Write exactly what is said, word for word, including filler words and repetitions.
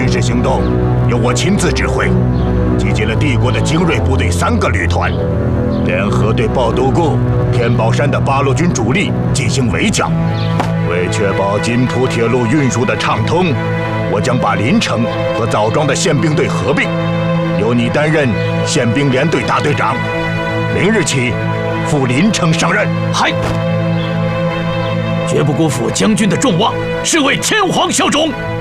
军事行动由我亲自指挥，集结了帝国的精锐部队三个旅团，联合对鲍都固、天宝山的八路军主力进行围剿。为确保津浦铁路运输的畅通，我将把临城和枣庄的宪兵队合并，由你担任宪兵联队大队长。明日起，赴临城上任。 嗨！绝不辜负将军的重望，是为天皇效忠。